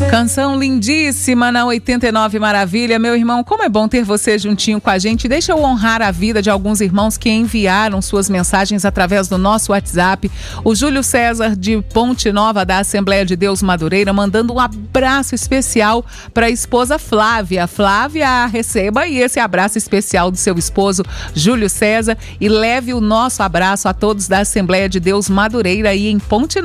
Canção lindíssima na 89 Maravilha. Meu irmão, como é bom ter você juntinho com a gente. Deixa eu honrar a vida de alguns irmãos que enviaram suas mensagens através do nosso WhatsApp. O Júlio César de Ponte Nova, da Assembleia de Deus Madureira, mandando um abraço especial para a esposa Flávia. Flávia, receba aí esse abraço especial do seu esposo Júlio César e leve o nosso abraço a todos da Assembleia de Deus Madureira aí em Ponte